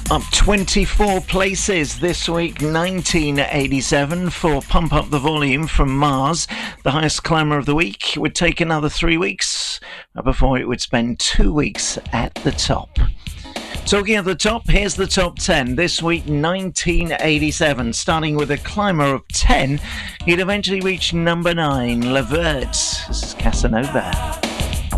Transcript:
Up 24 places this week, 1987 for Pump Up the Volume from Mars. The highest climber of the week. It would take another 3 weeks before it would spend 2 weeks at the top. Talking of the top, here's the top 10. This week, 1987. Starting with a climber of 10, he'd eventually reach number 9, Levert. This is Casanova.